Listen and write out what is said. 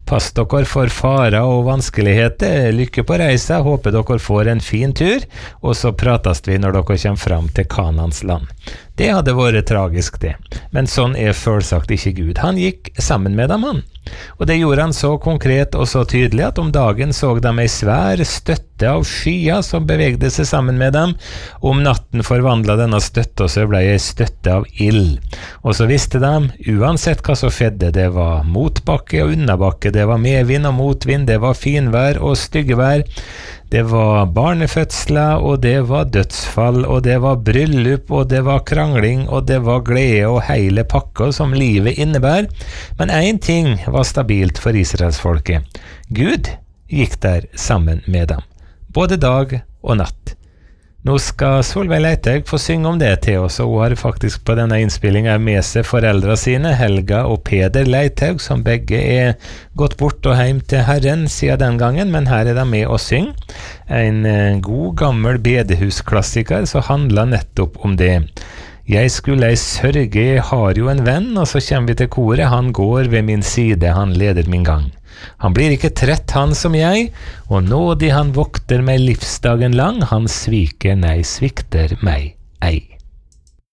Pass dere for farer og vanskeligheter, lykke på reisa, håper dere får en fin tur, og så prates vi når dere kommer fram til Kanans land. Det hadde vært tragisk det, men sånn selvsagt ikke Gud. Han gikk sammen med dem, han. Og det gjorde han så konkret og så tydelig at om dagen så de ei svær støtte av skyer som bevegde seg sammen med dem. Om natten forvandlet denne støtte og så ble ei støtte av ild. Og så visste de, uansett hva som skjedde, det var motbakke og unnabakke, det var medvind og motvind, det var finvær og styggevær. Det var barnefødsler, og det var dødsfall, og det var bryllup, og det var krangling, og det var glede og hele pakka som livet innebær. Men en ting var stabilt for Israelsfolket. Gud gikk der sammen med dem, både dag og natt. Nå skal Solveig Leithaug få synge om det til oss, og hun har faktisk på denne innspillingen med seg foreldre sine, Helga og Peder Leithaug, som begge gått bort og hjem til Herren siden den gangen, men her de med å synge. En god gammel bedehusklassiker som handler nettopp om det. Jeg skulle ei sørge, jeg har jo en venn, og så kommer vi til koret, han går ved min side, han leder min gang. Han blir ikke trett han som jeg, og nådig han vokter meg livsdagen lang, han sviker nei svikter meg ei.